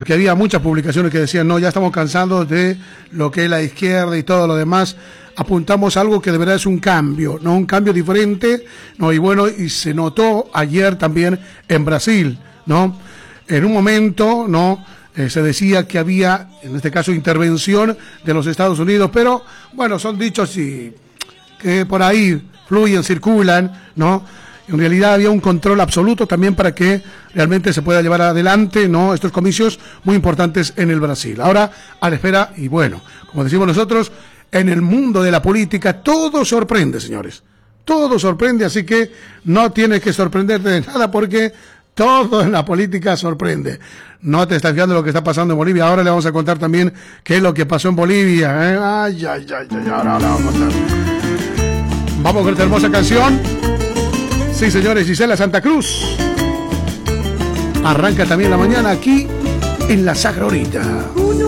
porque había muchas publicaciones que decían, no, ya estamos cansados de lo que es la izquierda y todo lo demás, apuntamos a algo que de verdad es un cambio, ¿no? Un cambio diferente, ¿no? Y bueno, y se notó ayer también en Brasil, ¿no? En un momento, ¿no? Se decía que había, en este caso, intervención de los Estados Unidos, pero, bueno, son dichos y que por ahí fluyen, circulan, ¿no? En realidad había un control absoluto también para que realmente se pueda llevar adelante, ¿no? Estos comicios muy importantes en el Brasil. Ahora, a la espera, y bueno, como decimos nosotros, en el mundo de la política todo sorprende, señores. Todo sorprende, así que no tienes que sorprenderte de nada porque todo en la política sorprende. No te estás fijando lo que está pasando en Bolivia. Ahora le vamos a contar también qué es lo que pasó en Bolivia, ¿eh? Ay, ahora vamos a contar. Vamos con esta hermosa canción. Sí, señores, Gisela Santa Cruz. Arranca también la mañana aquí en La Sagrorita.